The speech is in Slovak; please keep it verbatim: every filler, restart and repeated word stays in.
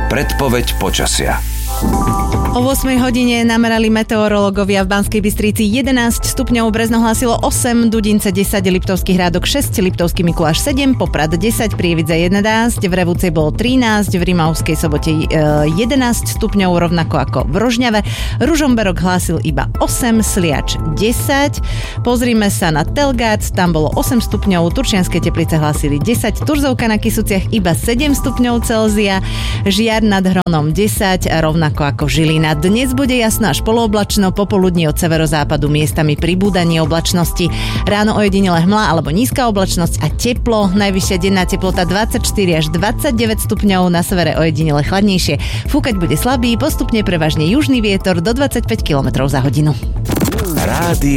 Predpoveď počasia. O ôsmej hodine namerali meteorológovia v Banskej Bystrici jedenásť stupňov, Brezno hlásilo osem, Dudince desať, Liptovský Hrádok šesť, Liptovský Mikuláš sedem, Poprad desať, Prievidza jedenásť, v Revúcej bolo trinásť, v Rimavskej Sobote jedenásť stupňov, rovnako ako v Rožňave. Ružomberok hlásil iba osem, Sliač desať. Pozrime sa na Telgác, tam bolo osem stupňov, Turčianske Teplice hlásili desať, Turzovka na Kysuciach iba sedem stupňov Celzia, Žiar nad Hronom desať, rovnako ako Žilina. Dnes bude jasno až polooblačno, popoludní od severozápadu miestami pribúdanie oblačnosti. Ráno ojedinele hmla alebo nízka oblačnosť a teplo. Najvyššia denná teplota dvadsaťštyri až dvadsaťdeväť stupňov, na severe ojedinele chladnejšie. Fúkať bude slabý, postupne prevažne južný vietor do dvadsaťpäť kilometrov za hodinu. Rádio